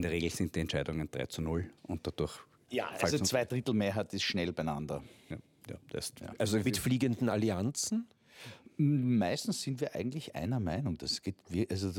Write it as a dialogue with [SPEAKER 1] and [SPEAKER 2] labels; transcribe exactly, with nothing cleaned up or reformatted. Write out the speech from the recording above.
[SPEAKER 1] In der Regel sind die Entscheidungen drei zu null und dadurch...
[SPEAKER 2] Ja, also zwei Drittel Mehrheit ist schnell beieinander.
[SPEAKER 1] Ja, ja, das,
[SPEAKER 2] Ja.
[SPEAKER 3] Also mit fliegenden Allianzen?
[SPEAKER 2] Meistens sind wir eigentlich einer Meinung. Das geht, also